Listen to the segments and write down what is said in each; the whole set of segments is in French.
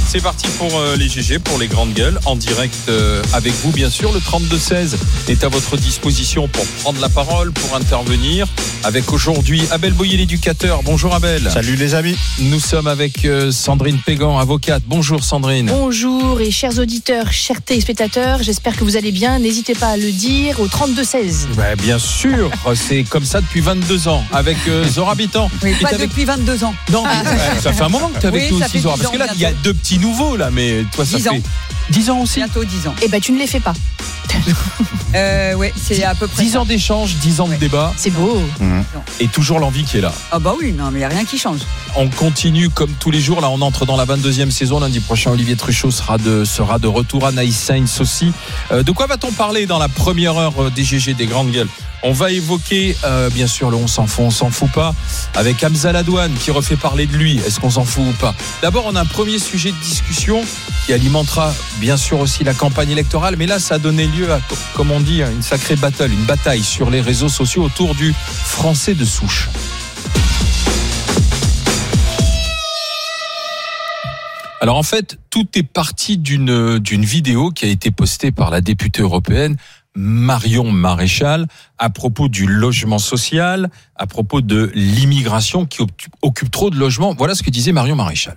C'est parti pour les GG, pour les grandes gueules, en direct avec vous bien sûr. Le 32-16 est à votre disposition pour prendre la parole, pour intervenir. Avec aujourd'hui Abel Boyer, l'éducateur. Bonjour Abel. Salut les amis. Nous sommes avec Sandrine Pégan, avocate. Bonjour Sandrine. Bonjour et chers auditeurs, chers téléspectateurs, j'espère que vous allez bien. N'hésitez pas à le dire au 32-16. Bien sûr, c'est comme ça depuis 22 ans avec Zora Bitan. Oui, pas depuis 22 ans. Non, ça fait un moment que tu es avec nous aussi Zora. Parce que là, il y a deux petits nouveaux là, mais toi ça 10 fait ans. 10 ans aussi. Bientôt 10 ans. Eh ben tu ne les fais pas. Ouais, c'est à peu près 10 ans d'échange, 10 ans de débat. C'est beau. Et toujours l'envie qui est là. Ah bah oui, non mais il n'y a rien qui change. On continue comme tous les jours. Là, on entre dans la 22e saison. Lundi prochain, Olivier Truchot sera de retour. Anaïs Sainz aussi. De quoi va-t-on parler dans la première heure des GG, des grandes gueules? On va évoquer, bien sûr, le on s'en fout pas, avec Hamza Ladouane qui refait parler de lui. Est-ce qu'on s'en fout ou pas? D'abord, on a un premier sujet de discussion qui alimentera, bien sûr, aussi la campagne électorale. Mais là, ça a donné lieu à, comme on dit, une sacrée battle, une bataille sur les réseaux sociaux autour du français de souche. Alors en fait, tout est parti d'une vidéo qui a été postée par la députée européenne Marion Maréchal à propos du logement social, à propos de l'immigration qui occupe trop de logements. Voilà ce que disait Marion Maréchal.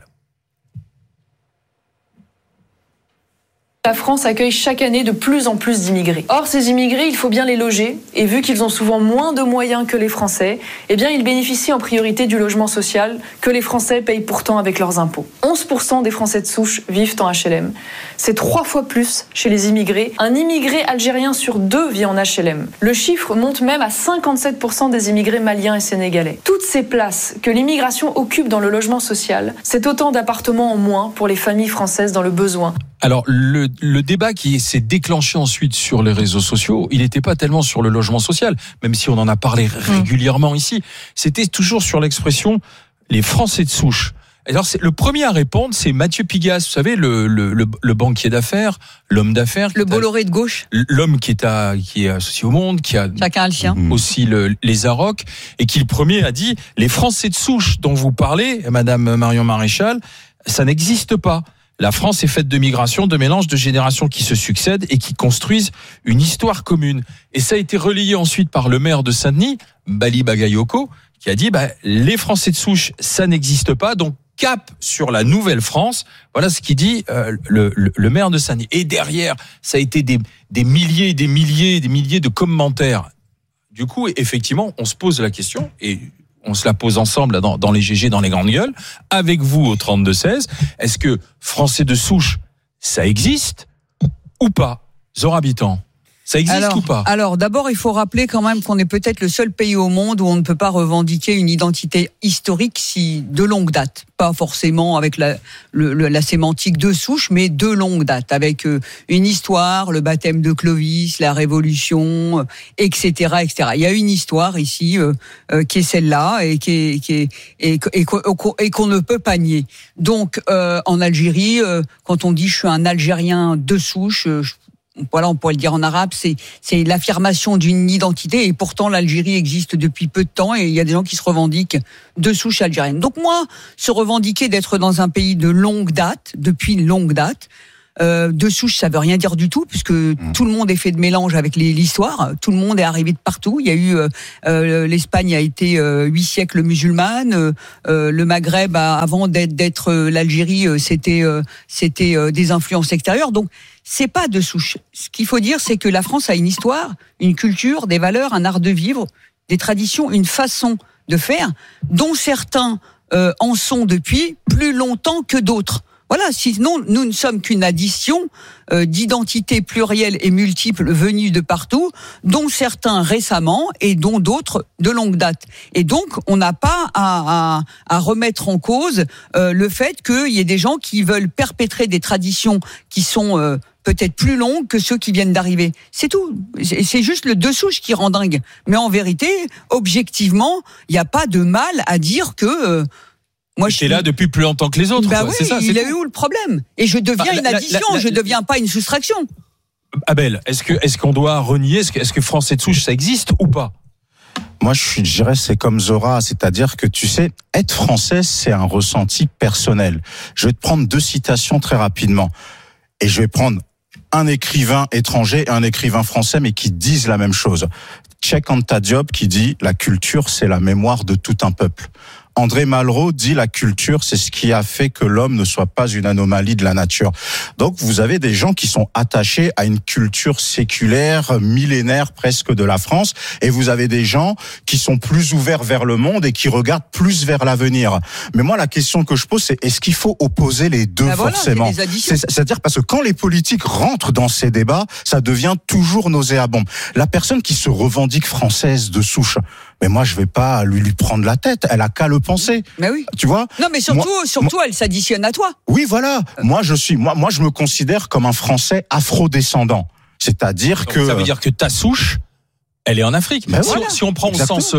La France accueille chaque année de plus en plus d'immigrés. Or, ces immigrés, il faut bien les loger. Et vu qu'ils ont souvent moins de moyens que les Français, eh bien, ils bénéficient en priorité du logement social que les Français payent pourtant avec leurs impôts. 11% des Français de souche vivent en HLM. C'est 3 fois plus chez les immigrés. Un immigré algérien sur 2 vit en HLM. Le chiffre monte même à 57% des immigrés maliens et sénégalais. Toutes ces places que l'immigration occupe dans le logement social, c'est autant d'appartements en moins pour les familles françaises dans le besoin. Alors, le débat qui s'est déclenché ensuite sur les réseaux sociaux, il n'était pas tellement sur le logement social, même si on en a parlé régulièrement ici. C'était toujours sur l'expression les Français de souche. Alors, le premier à répondre, c'est Mathieu Pigasse, vous savez, le banquier d'affaires, l'homme d'affaires. Le Bolloré de gauche. L'homme qui est associé au Monde, qui a chacun a le sien. Aussi les Arocs, et qui le premier a dit, les Français de souche dont vous parlez, Madame Marion Maréchal, ça n'existe pas. La France est faite de migration, de mélange de générations qui se succèdent et qui construisent une histoire commune. Et ça a été relayé ensuite par le maire de Saint-Denis, Bali Bagayoko, qui a dit les Français de souche, ça n'existe pas, donc cap sur la nouvelle France. Voilà ce qu'il dit le maire de Saint-Denis. Et derrière, ça a été des milliers et des milliers et des milliers de commentaires. Du coup, effectivement, on se pose la question et on se la pose ensemble dans les GG, dans les grandes gueules, avec vous au 32-16. Est-ce que Français de souche, ça existe ou pas? Zora Bitan, ça existe ou pas? Alors, d'abord, il faut rappeler quand même qu'on est peut-être le seul pays au monde où on ne peut pas revendiquer une identité historique de longue date. Pas forcément avec la sémantique de souche, mais de longue date, avec une histoire, le baptême de Clovis, la Révolution, etc., etc. Il y a une histoire ici qui est celle-là et qu'on ne peut pas nier. Donc, en Algérie, quand on dit je suis un Algérien de souche, voilà, on pourrait le dire en arabe, c'est l'affirmation d'une identité, et pourtant l'Algérie existe depuis peu de temps et il y a des gens qui se revendiquent de souche algérienne. Donc moi, se revendiquer d'être dans un pays de longue date, depuis longue date, de souche, ça veut rien dire du tout, puisque tout le monde est fait de mélange avec l'histoire. Tout le monde est arrivé de partout. Il y a eu l'Espagne a été 8 siècles musulmane. Le Maghreb, avant d'être l'Algérie, c'était des influences extérieures. Donc c'est pas de souche. Ce qu'il faut dire, c'est que la France a une histoire, une culture, des valeurs, un art de vivre, des traditions, une façon de faire, dont certains en sont depuis plus longtemps que d'autres. Voilà, sinon nous ne sommes qu'une addition d'identités plurielles et multiples venues de partout, dont certains récemment et dont d'autres de longue date. Et donc on n'a pas à remettre en cause le fait qu'il y ait des gens qui veulent perpétrer des traditions qui sont peut-être plus longues que ceux qui viennent d'arriver. C'est tout. C'est juste le de souche qui rend dingue. Mais en vérité, objectivement, il n'y a pas de mal à dire que moi, je suis là depuis plus longtemps que les autres. Oui, c'est ça, il a eu le problème. Et je deviens une addition, je ne deviens pas une soustraction. Abel, est-ce qu'on doit renier, est-ce que Français de souche, ça existe ou pas? Moi, je dirais, c'est comme Zora, c'est-à-dire que tu sais, être français, c'est un ressenti personnel. Je vais te prendre 2 citations très rapidement. Et je vais prendre un écrivain étranger et un écrivain français, mais qui disent la même chose. Cheikh Anta Diop qui dit « La culture, c'est la mémoire de tout un peuple ». André Malraux dit la culture, c'est ce qui a fait que l'homme ne soit pas une anomalie de la nature. Donc vous avez des gens qui sont attachés à une culture séculaire, millénaire presque de la France, et vous avez des gens qui sont plus ouverts vers le monde et qui regardent plus vers l'avenir. Mais moi la question que je pose, c'est est-ce qu'il faut opposer les deux forcément ? C'est-à-dire parce que quand les politiques rentrent dans ces débats, ça devient toujours nauséabond. La personne qui se revendique française de souche, mais moi je vais pas lui prendre la tête, elle a qu'à le penser. Mais oui. Tu vois ? Non, mais surtout, elle s'additionne à toi. Oui, voilà. Moi, je me considère comme un Français afro-descendant. C'est-à-dire que ça veut dire que ta souche, elle est en Afrique. Ben Si on prend exactement. au sens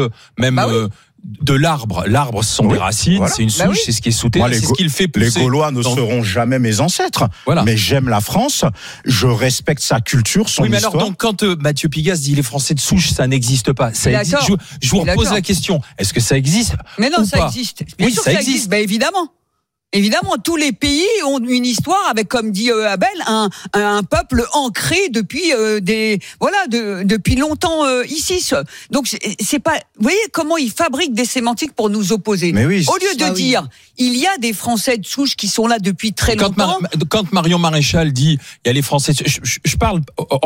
de l'arbre, ce sont des racines, c'est une souche, c'est ce qui est sous terre, c'est ce qui le fait pousser. Les Gaulois ne seront jamais mes ancêtres. Voilà. Mais j'aime la France, je respecte sa culture, son mais histoire. alors donc quand Mathieu Pigasse dit les Français de souche, ça n'existe pas. Ça existe. Je vous repose la question. Est-ce que ça existe ? Mais non, ça pas existe. Bien sûr, ça existe. Ben évidemment. Évidemment, tous les pays ont une histoire avec, comme dit Abel, un peuple ancré depuis depuis longtemps ici. Donc c'est pas, vous voyez comment ils fabriquent des sémantiques pour nous opposer. Mais oui, au lieu de dire, il y a des Français de souche qui sont là depuis très longtemps. Quand Marion Maréchal dit, il y a les Français, je parle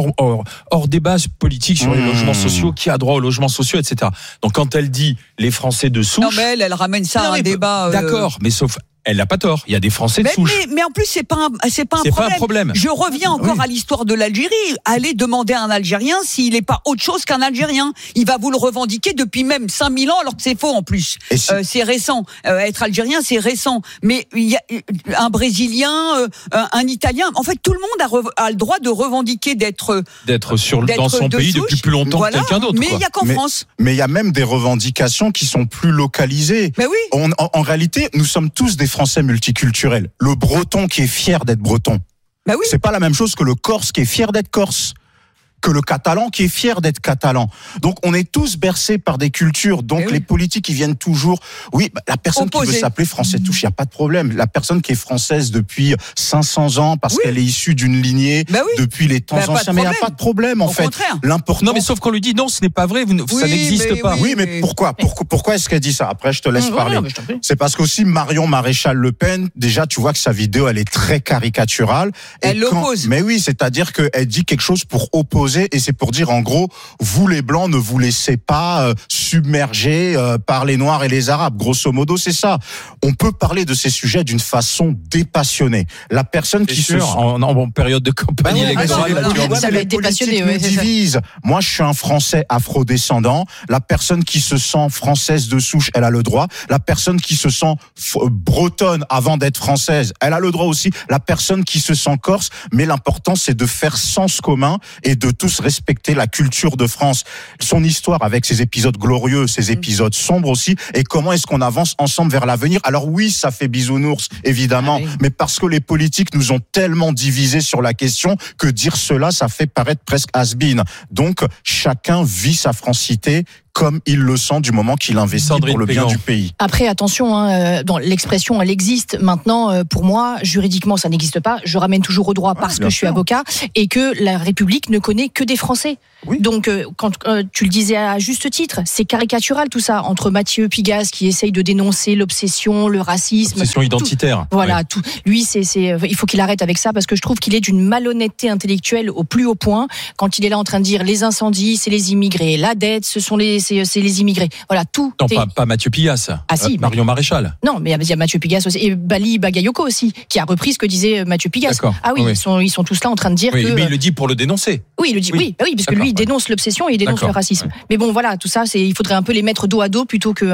hors débat politique sur les logements sociaux, qui a droit aux logements sociaux, etc. Donc quand elle dit les Français de souche, non mais elle ramène ça à un débat. D'accord, mais sauf. Elle n'a pas tort. Il y a des Français de souche. Mais en plus, c'est pas un problème. Je reviens encore à l'histoire de l'Algérie. Allez demander à un Algérien s'il n'est pas autre chose qu'un Algérien. Il va vous le revendiquer depuis même 5000 ans, alors que c'est faux en plus. C'est récent. Être Algérien, c'est récent. Mais il y a un Brésilien, un Italien. En fait, tout le monde a le droit de revendiquer d'être dans son pays souche, depuis plus longtemps que quelqu'un d'autre. Mais il n'y a qu'en France. Mais il y a même des revendications qui sont plus localisées. Mais oui. En réalité, nous sommes tous des Français multiculturels. Le Breton qui est fier d'être Breton, c'est pas la même chose que le Corse qui est fier d'être Corse, que le Catalan qui est fier d'être Catalan. Donc on est tous bercés par des cultures. Donc les politiques, ils viennent toujours. Oui, la personne qui veut s'appeler Français de souche, il y a pas de problème. La personne qui est française depuis 500 ans parce qu'elle est issue d'une lignée depuis les temps anciens, mais il y a pas de problème en fait. Contraire. L'important. Non, mais sauf qu'on lui dit non, ce n'est pas vrai, ça n'existe pas. Oui, mais pourquoi est-ce qu'elle dit ça ? Après, je te laisse parler. C'est parce qu'aussi Marion Maréchal Le Pen, déjà, tu vois que sa vidéo, elle est très caricaturale. Elle l'oppose. Mais oui, c'est-à-dire qu'elle dit quelque chose pour opposer, et c'est pour dire, en gros, vous les Blancs, ne vous laissez pas submerger par les Noirs et les Arabes. Grosso modo, c'est ça. On peut parler de ces sujets d'une façon dépassionnée. La personne qui se... En période de campagne électorale, ça va être dépassionné. Divise. Moi, je suis un Français afro-descendant. La personne qui se sent française de souche, elle a le droit. La personne qui se sent bretonne avant d'être française, elle a le droit aussi. La personne qui se sent corse, mais l'important, c'est de faire sens commun et de tous respecter la culture de France, son histoire avec ses épisodes glorieux, ses épisodes sombres aussi, et comment est-ce qu'on avance ensemble vers l'avenir. Alors oui, ça fait bisounours, évidemment, mais parce que les politiques nous ont tellement divisés sur la question que dire cela, ça fait paraître presque has-been. Donc, chacun vit sa francité comme il le sent du moment qu'il investit pour le bien du pays. Après, attention, dans l'expression, elle existe. Maintenant, pour moi, juridiquement, ça n'existe pas. Je ramène toujours au droit parce que je suis avocat et que la République ne connaît que des Français. Oui. Donc, quand tu le disais à juste titre, c'est caricatural tout ça, entre Mathieu Pigasse qui essaye de dénoncer l'obsession, le racisme. L'obsession identitaire. Voilà, tout. Lui, il faut qu'il arrête avec ça parce que je trouve qu'il est d'une malhonnêteté intellectuelle au plus haut point quand il est là en train de dire les incendies, c'est les immigrés, la dette, c'est les immigrés. Voilà, tout. Non, pas Mathieu Pigasse. Ah si. Marion Maréchal. Non, mais il y a Mathieu Pigasse aussi. Et Bali Bagayoko aussi, qui a repris ce que disait Mathieu Pigasse. D'accord. Ah oui, ils sont tous là en train de dire que... Mais il le dit pour le dénoncer. Oui, il le dit, oui, parce que lui, il dénonce l'obsession et il dénonce le racisme. Ouais. Mais bon, voilà, tout ça, il faudrait un peu les mettre dos à dos plutôt que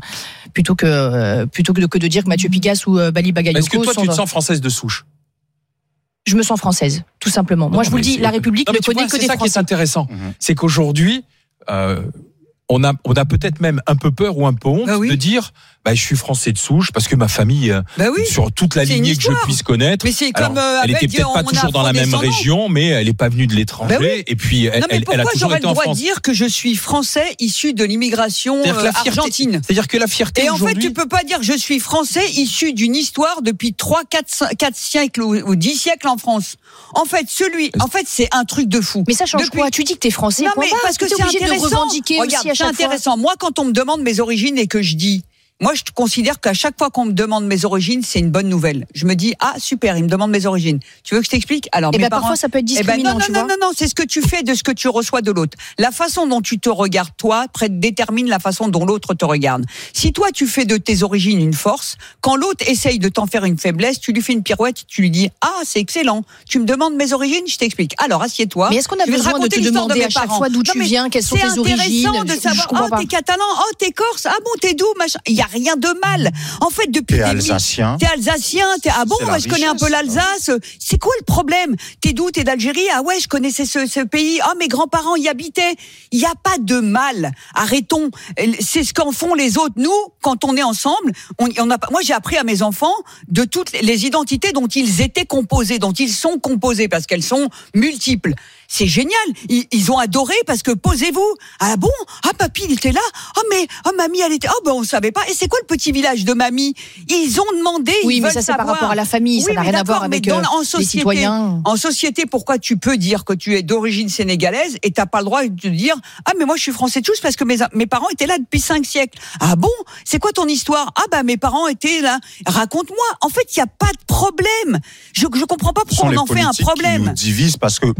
de dire que Mathieu Pigasse ou Bali Bagayoko... Est-ce que toi, tu te sens française de souche ? Je me sens française, tout simplement. Moi, je vous le dis, la République ne connaît que des Français. C'est ça qui est intéressant. C'est qu'aujourd'hui... on a peut-être même un peu peur ou un peu honte de dire je suis français de souche parce que ma famille sur toute la lignée que je puisse connaître. Mais c'est comme elle était peut-être pas toujours dans la même région, mais elle est pas venue de l'étranger et puis elle a toujours été en France. Pourquoi j'aurais le droit de dire que je suis français issu de l'immigration argentine? C'est-à-dire que la fierté et en aujourd'hui... fait, tu peux pas dire je suis français issu d'une histoire depuis 3, 4 siècles ou 10 siècles en France. En fait, c'est un truc de fou. Mais ça change quoi? Tu dis que t'es français. Non, mais parce que c'est intéressant. De revendiquer aussi à chaque c'est intéressant. fois. Moi, quand on me demande mes origines et que je dis, moi, je considère qu'à chaque fois qu'on me demande mes origines, c'est une bonne nouvelle. Je me dis, super, il me demande mes origines. Tu veux que je t'explique? Alors, mes parents, parfois, ça peut être discriminant, non, c'est ce que tu fais de ce que tu reçois de l'autre. La façon dont tu te regardes, toi, détermine la façon dont l'autre te regarde. Si toi, tu fais de tes origines une force, quand l'autre essaye de t'en faire une faiblesse, tu lui fais une pirouette, tu lui dis, c'est excellent. Tu me demandes mes origines, je t'explique. Alors, assieds-toi. Mais est-ce qu'on a besoin de te demander à chaque fois d'où tu viens, quelles sont tes origines? C'est intéressant de savoir, t'es catalan, t'es corse, t'es d'où, machin. Il y a rien de mal. En fait, depuis t'es alsacien. Je connais un peu l'Alsace. C'est quoi le problème? T'es d'où? T'es d'Algérie? Je connaissais ce pays. Mes grands-parents y habitaient. Il y a pas de mal. Arrêtons. C'est ce qu'en font les autres. Nous, quand on est ensemble, moi j'ai appris à mes enfants de toutes les identités dont ils étaient composés, dont ils sont composés, parce qu'elles sont multiples. C'est génial. Ils ont adoré parce que posez-vous. Ah bon? Papy, il était là. Mamie, elle était. On savait pas. Et c'est quoi le petit village de mamie? Ils ont demandé. Oui, mais ça c'est par rapport à la famille. Ça n'a rien à voir avec les citoyens. En société, pourquoi tu peux dire que tu es d'origine sénégalaise et t'as pas le droit de dire mais moi je suis français de tous parce que mes parents étaient là depuis 5 siècles. Ah bon? C'est quoi ton histoire? Mes parents étaient là. Raconte-moi. En fait, il y a pas de problème. Je comprends pas pourquoi on en fait un problème. Qui nous divise parce que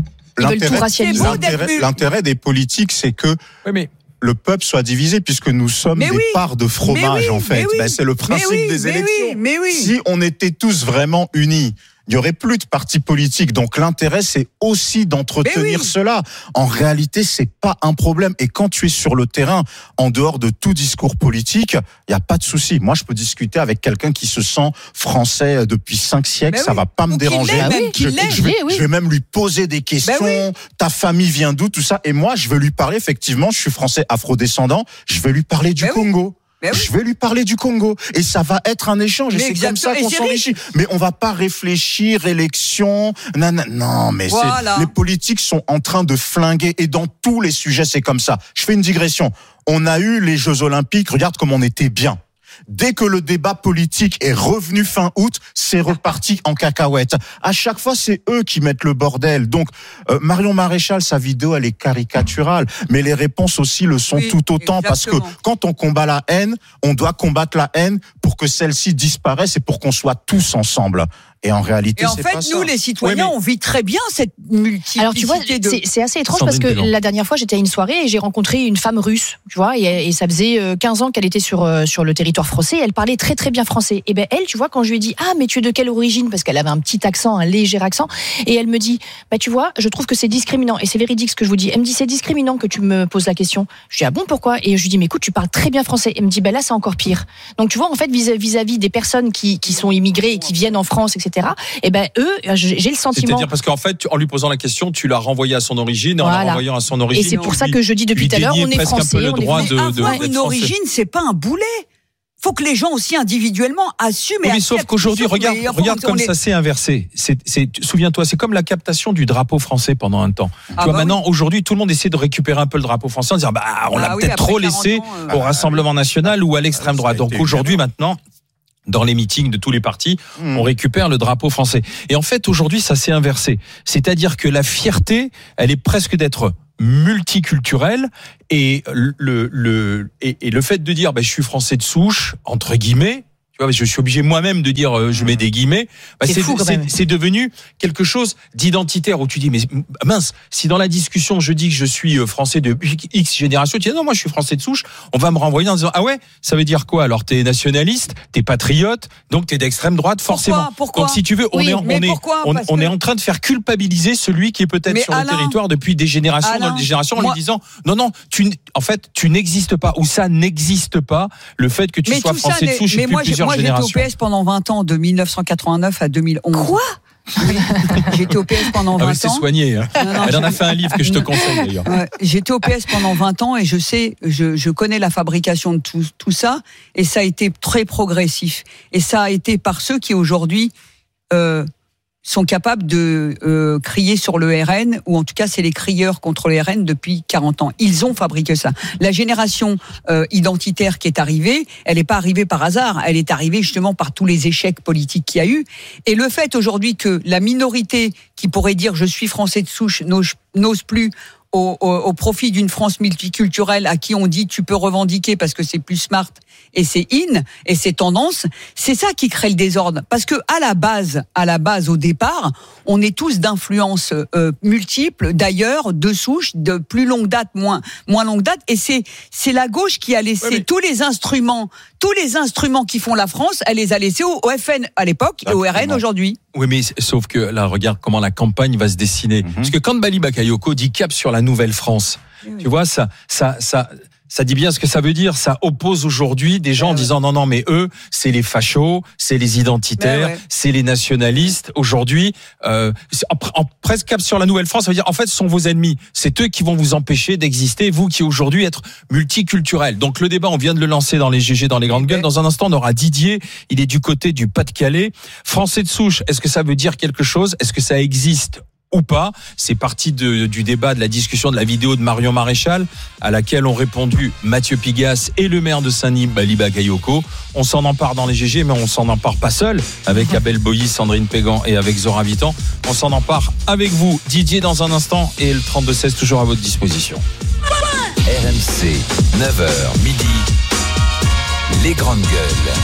l'intérêt des politiques, c'est que le peuple soit divisé, puisque nous sommes des parts de fromage, en fait. C'est le principe des élections. Si on était tous vraiment unis, il n'y aurait plus de partis politiques. Donc l'intérêt, c'est aussi d'entretenir cela. En réalité, c'est pas un problème. Et quand tu es sur le terrain, en dehors de tout discours politique, il n'y a pas de souci. Moi, je peux discuter avec quelqu'un qui se sent français depuis 5 siècles. Ça va pas me déranger. Je vais même lui poser des questions. Ta famille vient d'où? Tout ça. Et moi, je veux lui parler, effectivement, je suis français afrodescendant. Je vais lui parler du Congo. Je vais lui parler du Congo et ça va être un échange. Et c'est comme ça qu'on s'enrichit. Mais on va pas réfléchir élection. Non, mais les politiques sont en train de flinguer et dans tous les sujets c'est comme ça. Je fais une digression. On a eu les Jeux Olympiques. Regarde comme on était bien. Dès que le débat politique est revenu fin août, c'est reparti en cacahuète. À chaque fois, c'est eux qui mettent le bordel. Donc, Marion Maréchal, sa vidéo, elle est caricaturale. Mais les réponses aussi le sont tout autant. Exactement. Parce que quand on combat la haine, on doit combattre la haine pour que celle-ci disparaisse et pour qu'on soit tous ensemble. Et en réalité, c'est pas ça. Et en fait, nous, les citoyens, on vit très bien cette multiplicité. Alors, tu vois, c'est assez étrange parce que la dernière fois, j'étais à une soirée et j'ai rencontré une femme russe, tu vois, et ça faisait 15 ans qu'elle était sur le territoire français et elle parlait très très bien français. Et elle, tu vois, quand je lui ai dit, mais tu es de quelle origine? Parce qu'elle avait un petit accent, un léger accent. Et elle me dit, tu vois, je trouve que c'est discriminant. Et c'est véridique ce que je vous dis. Elle me dit, c'est discriminant que tu me poses la question. Je dis, bon, pourquoi? Et je lui dis, mais écoute, tu parles très bien français. Elle me dit, là, c'est encore pire. Donc, tu vois, en fait, vis-à-vis des personnes qui sont immigrées et qui viennent en France, etc., eux, j'ai le sentiment. C'est-à-dire parce qu'en fait, en lui posant la question, tu l'as renvoyé à son origine, et en la renvoyant à son origine. Et c'est pour ça que je dis depuis tout à l'heure, on est français. Avoir une origine, c'est pas un boulet. Faut que les gens aussi individuellement assument. Oui, sauf qu'aujourd'hui, regarde comme ça s'est inversé. Souviens-toi, c'est comme la captation du drapeau français pendant un temps. Tu vois, maintenant, aujourd'hui, tout le monde essaie de récupérer un peu le drapeau français en disant, on l'a peut-être trop laissé au Rassemblement National ou à l'extrême droite. Donc aujourd'hui, maintenant, dans les meetings de tous les partis, on récupère le drapeau français. Et en fait, aujourd'hui, ça s'est inversé. C'est-à-dire que la fierté, elle est presque d'être multiculturelle et le fait de dire, je suis français de souche, entre guillemets, tu vois, je suis obligé moi-même de dire, je mets des guillemets. C'est devenu quelque chose d'identitaire où tu dis, mais mince, si dans la discussion je dis que je suis français de X génération, tu dis non, moi je suis français de souche, on va me renvoyer en disant ça veut dire quoi? Alors t'es nationaliste, t'es patriote, donc t'es d'extrême droite, forcément. Pourquoi Donc si tu veux, on est en train de faire culpabiliser celui qui est peut-être sur le territoire depuis des générations dans des générations en lui disant non, tu n'existes pas ou ça n'existe pas le fait que tu sois français de souche depuis plusieurs générations. Moi, j'étais au PS pendant 20 ans, de 1989 à 2011. Quoi? J'étais au PS pendant 20 ans. C'est soigné. Hein. Non, elle en a fait un livre que je te conseille d'ailleurs. J'étais au PS pendant 20 ans et je connais la fabrication de tout ça, et ça a été très progressif. Et ça a été par ceux qui aujourd'hui sont capables de crier sur le RN, ou en tout cas c'est les crieurs contre le RN depuis 40 ans. Ils ont fabriqué ça. La génération identitaire qui est arrivée, elle n'est pas arrivée par hasard, elle est arrivée justement par tous les échecs politiques qu'il y a eu. Et le fait aujourd'hui que la minorité qui pourrait dire je suis français de souche n'ose plus au profit d'une France multiculturelle à qui on dit tu peux revendiquer parce que c'est plus smart et c'est in et c'est tendance, c'est ça qui crée le désordre. Parce que à la base, au départ, on est tous d'influences multiples, d'ailleurs, de souche, de plus longue date, moins longue date, et c'est la gauche qui a laissé tous les instruments qui font la France, elle les a laissés au FN à l'époque et au RN aujourd'hui. Oui, mais sauf que là, regarde comment la campagne va se dessiner. Parce que quand Bali Bakayoko dit cap sur la nouvelle France, tu vois, ça dit bien ce que ça veut dire. Ça oppose aujourd'hui des gens en disant non, mais eux, c'est les fachos, c'est les identitaires, c'est les nationalistes. Aujourd'hui, presque cap sur la nouvelle France, ça veut dire en fait, ce sont vos ennemis. C'est eux qui vont vous empêcher d'exister, vous qui aujourd'hui êtes multiculturel. Donc le débat, on vient de le lancer dans les GG, dans les grandes gueules. Dans un instant, on aura Didier. Il est du côté du Pas-de-Calais. Français de souche, est-ce que ça veut dire quelque chose? Est-ce que ça existe ou pas? C'est parti du débat, de la discussion de la vidéo de Marion Maréchal, à laquelle ont répondu Mathieu Pigasse et le maire de Saint-Denis, Bali Bakayoko. On s'en empare dans les GG, mais on s'en empare pas seul, avec Abel Boilly, Sandrine Pégan et avec Zora Vitan. On s'en empare avec vous, Didier, dans un instant, et le 32-16 toujours à votre disposition. RMC, 9h, midi, les grandes gueules.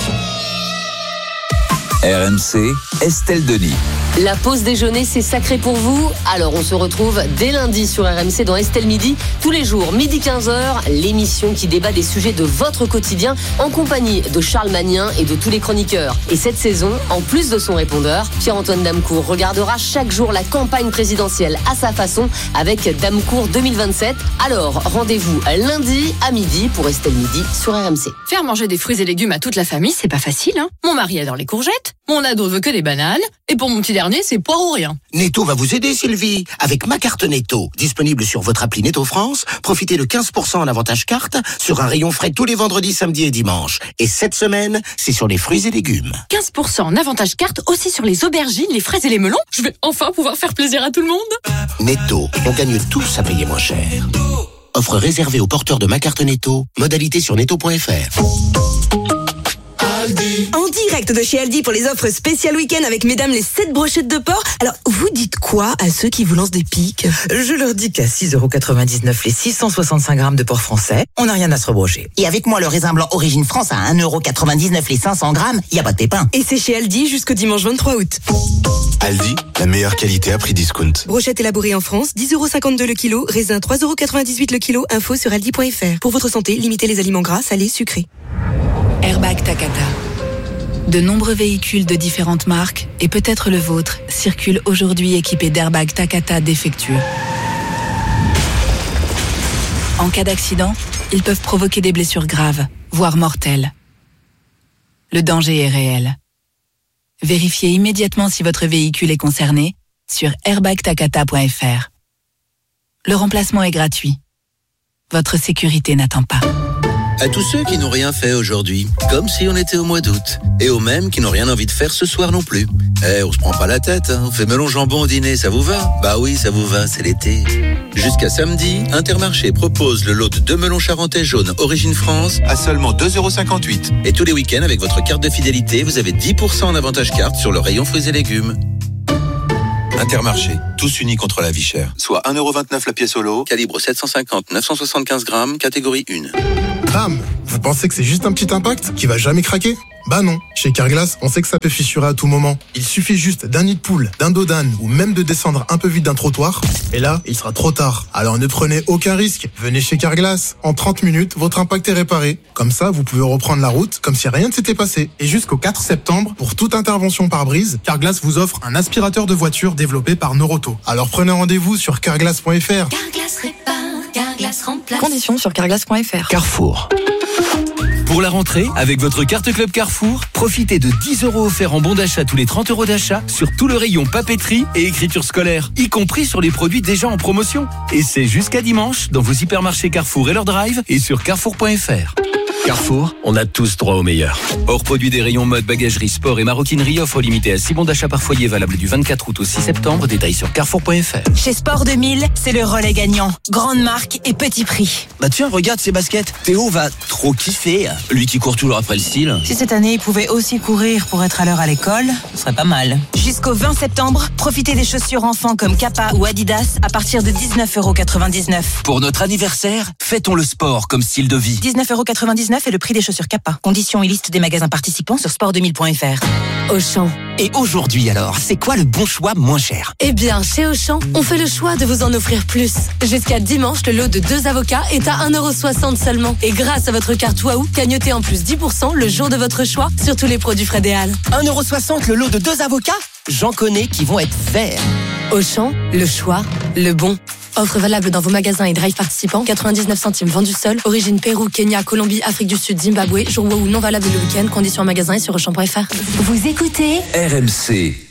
RMC, Estelle Denis. La pause déjeuner, c'est sacré pour vous. Alors on se retrouve dès lundi sur RMC dans Estelle Midi. Tous les jours, midi 15h, l'émission qui débat des sujets de votre quotidien en compagnie de Charles Magnin et de tous les chroniqueurs. Et cette saison, en plus de son répondeur, Pierre-Antoine Damecourt regardera chaque jour la campagne présidentielle à sa façon avec Damecourt 2027. Alors rendez-vous lundi à midi pour Estelle Midi sur RMC. Faire manger des fruits et légumes à toute la famille, c'est pas facile, hein. Mon mari adore les courgettes, mon ado veut que des bananes, et pour mon petit dernier, c'est poire ou rien. Netto va vous aider, Sylvie. Avec ma carte Netto, disponible sur votre appli Netto France, profitez de 15% en avantage carte sur un rayon frais tous les vendredis, samedis et dimanches. Et cette semaine, c'est sur les fruits et légumes. 15% en avantage carte aussi sur les aubergines, les fraises et les melons. Je vais enfin pouvoir faire plaisir à tout le monde. Netto, on gagne tous à payer moins cher. Offre réservée aux porteurs de ma carte Netto. Modalité sur netto.fr. En direct de chez Aldi pour les offres spéciales week-end avec mesdames les 7 brochettes de porc. Alors, vous dites quoi à ceux qui vous lancent des piques? Je leur dis qu'à 6,99€ les 665 grammes de porc français, on n'a rien à se rebrocher. Et avec moi, le raisin blanc Origine France à 1,99€ les 500 grammes, y a pas de pépin. Et c'est chez Aldi jusqu'au dimanche 23 août. Aldi, la meilleure qualité à prix discount. Brochette élaborée en France, 10,52€ le kilo, raisin 3,98€ le kilo, info sur aldi.fr. Pour votre santé, limitez les aliments gras, salés, sucrés. Airbag Takata. De nombreux véhicules de différentes marques, et peut-être le vôtre, circulent aujourd'hui équipés d'airbags Takata défectueux. En cas d'accident, ils peuvent provoquer des blessures graves, voire mortelles. Le danger est réel. Vérifiez immédiatement si votre véhicule est concerné sur airbagtakata.fr. Le remplacement est gratuit. Votre sécurité n'attend pas. À tous ceux qui n'ont rien fait aujourd'hui, comme si on était au mois d'août. Et aux mêmes qui n'ont rien envie de faire ce soir non plus. On se prend pas la tête, hein. On fait melon jambon au dîner, ça vous va? Bah oui, ça vous va, c'est l'été. Jusqu'à samedi, Intermarché propose le lot de 2 melons charentais jaunes Origine France à seulement 2,58€. Et tous les week-ends, avec votre carte de fidélité, vous avez 10% en avantage carte sur le rayon fruits et légumes. Intermarché, tous unis contre la vie chère. Soit 1,29€ la pièce au lot, calibre 750-975 grammes, catégorie 1. Bam! Vous pensez que c'est juste un petit impact qui va jamais craquer? Bah non. Chez Carglass, on sait que ça peut fissurer à tout moment. Il suffit juste d'un nid de poule, d'un dos d'âne ou même de descendre un peu vite d'un trottoir. Et là, il sera trop tard. Alors ne prenez aucun risque. Venez chez Carglass. En 30 minutes, votre impact est réparé. Comme ça, vous pouvez reprendre la route comme si rien ne s'était passé. Et jusqu'au 4 septembre, pour toute intervention par brise, Carglass vous offre un aspirateur de voiture développé par Noroto. Alors prenez rendez-vous sur carglass.fr. Carglass répare, Carglass remplace. Conditions sur carglass.fr. Carrefour. Pour la rentrée, avec votre carte Club Carrefour, profitez de 10 € offerts en bon d'achat tous les 30 € d'achat sur tout le rayon papeterie et écriture scolaire, y compris sur les produits déjà en promotion. Et c'est jusqu'à dimanche dans vos hypermarchés Carrefour et leur drive et sur carrefour.fr. Carrefour, on a tous droit au meilleur. Hors produit des rayons mode, bagagerie, sport et maroquinerie, offre limitée à 6 bons d'achat par foyer valable du 24 août au 6 septembre. Détails sur carrefour.fr. Chez Sport 2000, c'est le relais gagnant. Grande marque et petit prix. Bah tiens, regarde ces baskets. Théo va trop kiffer. Lui qui court toujours après le style. Si cette année, il pouvait aussi courir pour être à l'heure à l'école, ce serait pas mal. Jusqu'au 20 septembre, profitez des chaussures enfants comme Kappa ou Adidas à partir de 19,99 €. Pour notre anniversaire, fêtons le sport comme style de vie. 19,99 € est le prix des chaussures Kappa. Conditions et liste des magasins participants sur sport2000.fr. Auchan. Et aujourd'hui alors, c'est quoi le bon choix moins cher? Eh bien, chez Auchan, on fait le choix de vous en offrir plus. Jusqu'à dimanche, le lot de 2 avocats est à 1,60 € seulement. Et grâce à votre carte Waouh, gagnotez en plus 10% le jour de votre choix sur tous les produits Fred et Al. 1,60 € le lot de 2 avocats? J'en connais qui vont être verts. Auchan, le choix, le bon. Offre valable dans vos magasins et drive participants. 99 centimes vendu seul. Origine Pérou, Kenya, Colombie, Afrique du Sud, Zimbabwe. Jour Waouh non valable le week-end. Conditions en magasin et sur Auchan.fr. Vous écoutez RMC.